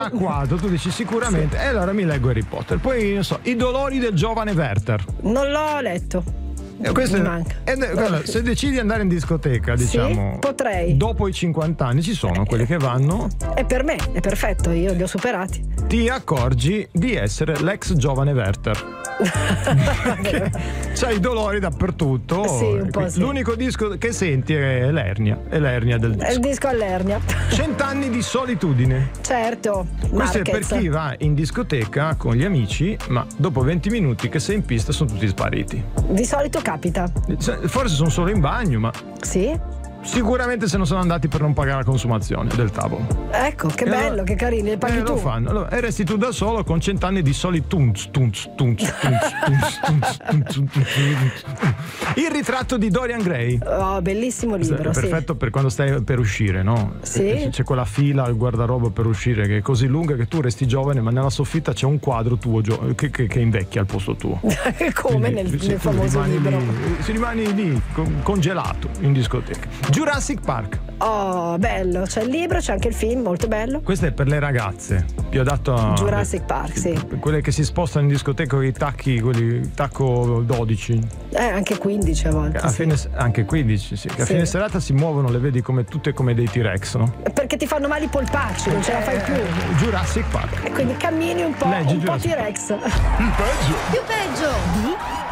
quadro, tu dici sicuramente, e allora mi leggo Harry Potter. Poi, non so, I dolori del giovane Werther. Non l'ho letto. Questo Mi manca. Guarda, se decidi di andare in discoteca, diciamo, sì, potrei. Dopo i 50 anni ci sono quelli che vanno. E per me è perfetto, io li ho superati. Ti accorgi di essere l'ex giovane Werther. C'hai i dolori dappertutto. Sì, un po' sì. L'unico disco che senti è l'ernia. È l'ernia del disco. È il disco all'ernia. 100 anni di solitudine. Certo. Questo Marquez. è per chi va in discoteca con gli amici, ma dopo 20 minuti che sei in pista sono tutti spariti. Di solito capita. Forse sono solo in bagno, ma Sì? sicuramente se ne sono andati per non pagare la consumazione del tavolo. Ecco, che bello, allora, che carino, le paghi tu. Lo fanno. Allora, e resti tu da solo con 100 anni di soli tunz. Il ritratto di Dorian Gray. Oh, bellissimo libro, è perfetto, sì. per quando stai per uscire, no? Sì. C'è quella fila al guardaroba per uscire che è così lunga che tu resti giovane, ma nella soffitta c'è un quadro tuo che invecchia al posto tuo. Come Quindi, nel famoso libro. Si rimani lì congelato in discoteca. Jurassic Park. Oh, bello, c'è il libro, c'è anche il film, molto bello. Questo è per le ragazze. Ti ho dato Jurassic Park, sì. Quelle che si spostano in discoteca con i tacchi, quelli tacco 12. Anche 15 a volte. Anche 15, sì. Che a fine serata si muovono, le vedi tutte come dei T-Rex, no? Perché ti fanno male i polpacci, non ce la fai più. Jurassic Park. E quindi cammini un po', Leggi un po' Jurassic T-Rex. Il peggio. Più peggio di